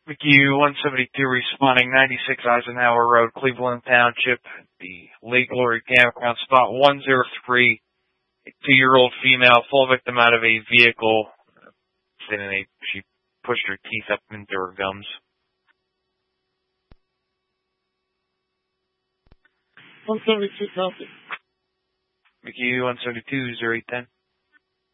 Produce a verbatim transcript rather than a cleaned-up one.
McHugh one seventy-two responding ninety-six Eisenhower Road, Cleveland Township, the Lake Glory Campground, spot one zero three, a two-year-old female, full victim out of a vehicle, saying they, she pushed her teeth up into her gums. one seventy-two, copy. McHugh one seventy-two, zero eight ten.